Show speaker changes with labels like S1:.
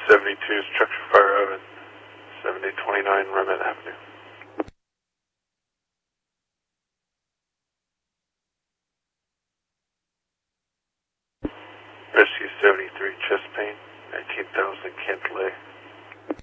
S1: 72 Structure Fire Oven, 7029 Remnant Avenue. Rescue 73 Chest Pain, 19,000 Cantlay.